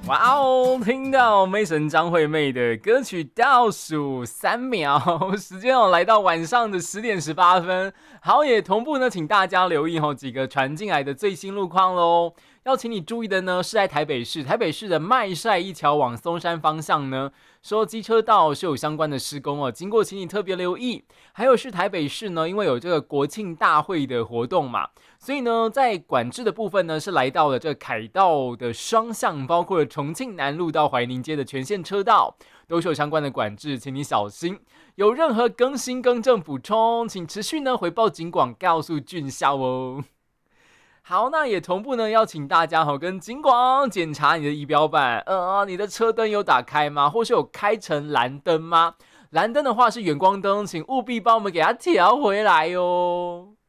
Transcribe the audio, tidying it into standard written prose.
哇哦！听到 Mason 张惠妹的歌曲倒数3秒，时间来到晚上的10点18分。好，也同步呢，请大家留意几个传进来的最新路况喽。要请你注意的呢，是在台北市的麦帅一桥往松山方向呢，说机车道是有相关的施工哦，经过请你特别留意。还有是台北市呢，因为有这个国庆大会的活动嘛，所以呢，在管制的部分呢，是来到了这个凯道的双向，包括了重庆南路到怀宁街的全线车道，都是有相关的管制，请你小心。有任何更新更正补充，请持续呢回报警广，告诉俊孝哦。好，那也同步呢，邀请大家跟警广检查你的仪表板，你的车灯有打开吗？或是有开成蓝灯吗？蓝灯的话是远光灯，请务必帮我们给它调回来哦。